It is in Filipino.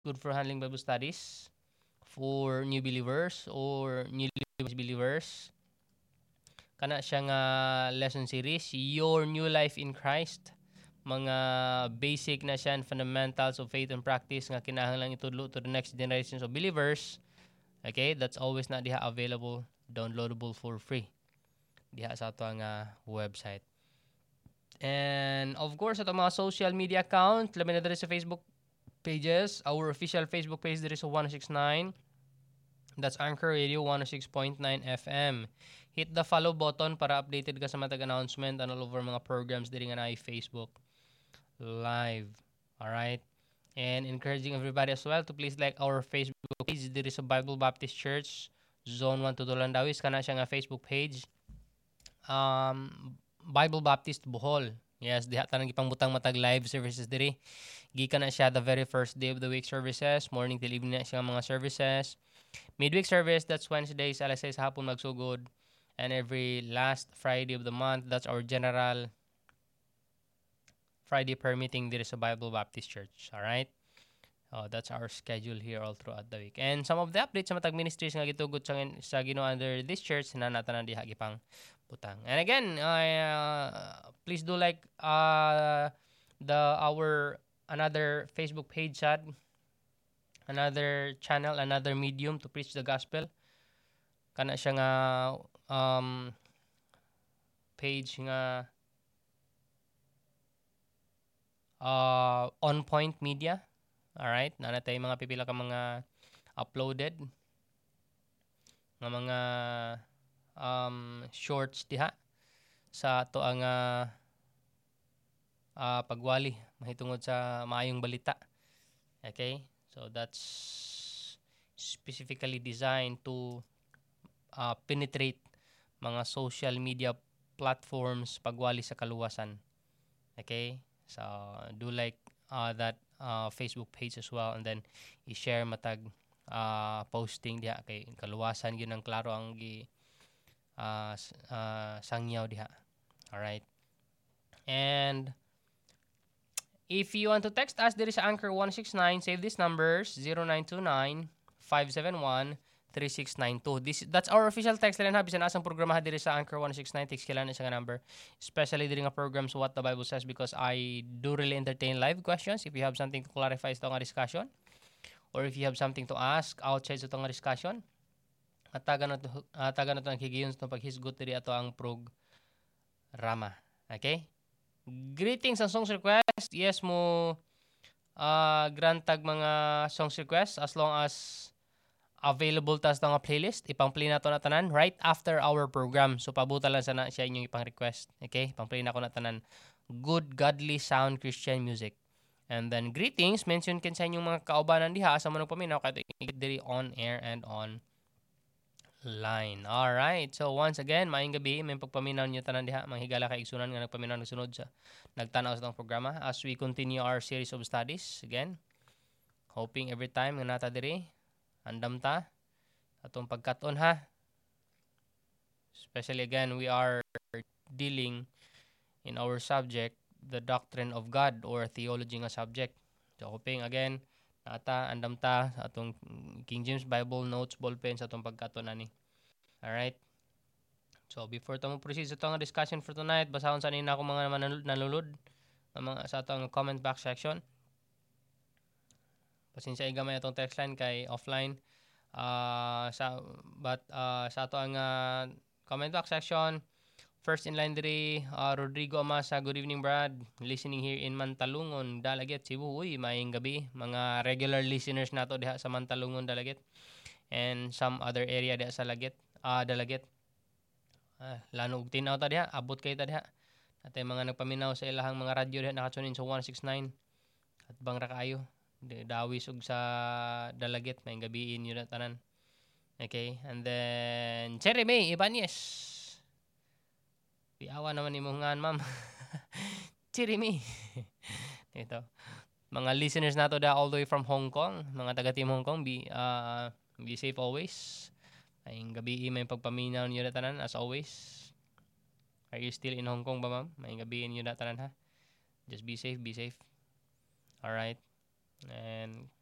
good for handling Bible studies for new believers or newly believers. Kana siya nga lesson series, Your New Life in Christ. Mga basic na siya and fundamentals of faith and practice nga kinahanglan itudlo to the next generations of believers. Okay, that's always na diha available, downloadable for free diha sa ato nga website. And of course, ato mga social media account, labi na diri sa Facebook pages, our official Facebook page diri sa 169. That's Anchor Radio 106.9 FM. Hit the follow button para updated ka sa matag announcement and all over mga programs diri nga na Facebook Live. Alright? And encouraging everybody as well to please like our Facebook page diri sa Bible Baptist Church Zone 1 Tutulandawis. Kana siya nga Facebook page. Bible Baptist Bohol. Yes, diha tanang ipangutang matag live services diri. Gikan na siya the very first day of the week services, morning till evening na siya mga services. Midweek service, that's Wednesdays, alas 6 hapon magsugod. And every last Friday of the month, that's our general Friday prayer meeting diri sa Bible Baptist Church. Alright? That's our schedule here all throughout the week. And some of the updates sa matag ministries nga gitugot sa Ginoo under this church na natanan diha gipang putang. And again, please do like our another Facebook page sad, another channel, another medium to preach the gospel. Kana siya nga page nga On Point Media. Alright, nanatay mga pipila ka mga uploaded nga mga shorts diha sa ato ang pagwali mahitungod sa maayong balita. Okay? So that's specifically designed to penetrate mga social media platforms pagwali sa kaluwasan. Okay? So do like that Facebook page as well, and then i-share matag posting diha kay kaluwasan gyud ang klaro ang gi sangyaw diha. All right? And if you want to text us, there is Anchor 169. Save these numbers, 0929-571-3692. That's our official text line ha. Bisan asang programahan diri sa Anchor 169. Text kailan na siya number. Especially diri nga programs What the Bible Says, because I do really entertain live questions. If you have something to clarify sa nga discussion, or if you have something to ask outside sa nga discussion, taga na to ang higiyon sa paghisgot diri ato ang programa. Okay? Greetings and songs request. Yes mo grant tag mga songs request as long as available tas nga playlist. Ipang-play na to na tanan right after our program. So pabuta lang sana siya inyong ipang-request. Okay? Pang-play na ko na tanan. Good, godly, sound Christian music. And then greetings, mention kin sa inyong mga kaubanan diha sa manong paminaw kahit diri on air and on line. All right. So once again, maayong gabi, may pagpaminaw niyo tanan diha, manghigala kay igsunan nga nagpaminaw nagsunod sa nagtanaw sa tong programa as we continue our series of studies. Again, hoping every time nga nata diri andam ta atong pagkat-on ha. Especially again, we are dealing in our subject the doctrine of God or theology nga subject. So hoping again nata andam ta sa atong King James Bible notes ballpen sa atong pagkaton ani. All right. So before ta mo proceed sa atong discussion for tonight, basahon sa nina ako mga nalulod mga sa atong comment box section. Pasensya gamay atong text line kay offline. Sa ato ang comment box section. First in line diri, Rodrigo Amasa, good evening Brad. Listening here in Mantalungon, Dalaget, Cebu. Uy, maayong gabi. Mga regular listeners nato diha sa Mantalungon, Dalaget. And some other area diha sa Dalaget. Lanog tinaw ta diha, abot kay ta diha. At mga nagpaminaw sa ilahang mga radyo diha nakatunin sa 169. At bang rakayo, dawis og sa Dalaget, maayong gabiin yun na tanan. Okay, and then Jeremy Ibanez. Piawa naman ni ngan, ma'am. Jeremy. Ito. Mga listeners nato da all the way from Hong Kong, mga taga Team Hong Kong, be safe always. Ayong gabi may pagpaminaw niyo na tanan as always. Are you still in Hong Kong ba, ma'am? May gabiin niyo na tanan ha. Just be safe, be safe. All right. And